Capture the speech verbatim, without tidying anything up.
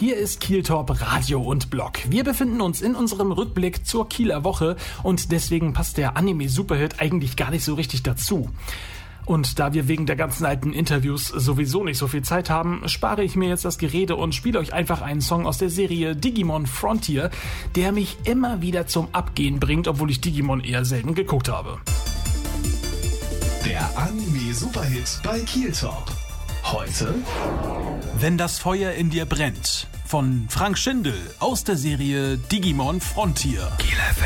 Hier ist Kieltorp Radio und Blog. Wir befinden uns in unserem Rückblick zur Kieler Woche und deswegen passt der Anime-Superhit eigentlich gar nicht so richtig dazu. Und da wir wegen der ganzen alten Interviews sowieso nicht so viel Zeit haben, spare ich mir jetzt das Gerede und spiele euch einfach einen Song aus der Serie Digimon Frontier, der mich immer wieder zum Abgehen bringt, obwohl ich Digimon eher selten geguckt habe. Der Anime-Superhit bei Kieltorp. Heute: Wenn das Feuer in dir brennt, von Frank Schindel aus der Serie Digimon Frontier.